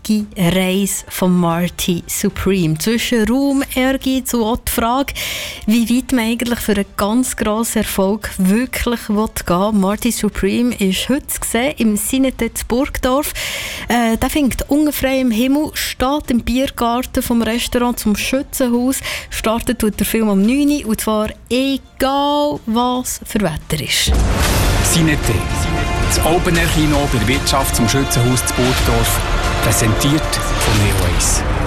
ewige Reise von Marty Supreme. Zwischen Ruhm, Ehrgeiz und auch die Frage, wie weit man eigentlich für einen ganz grossen Erfolg wirklich gehen will. Marty Supreme ist heute zu sehen im Cinetec Burgdorf. Der fängt ungefähr im Himmel, steht im Biergarten vom Restaurant zum Schützenhaus. Startet tut der Film am 9 Uhr, und zwar egal was für Wetter ist. Cinetec, das Open-Air-Kino bei der Wirtschaft zum Schützenhaus zu Burgdorf, präsentiert von Neo Ace.